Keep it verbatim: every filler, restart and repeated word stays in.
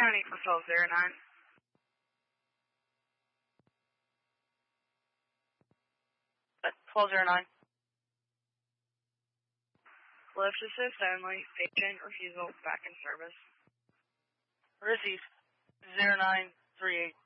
County for twelve zero nine. twelve zero nine. Lift assist only. Patient refusal back in service. Receive. zero nine three eight.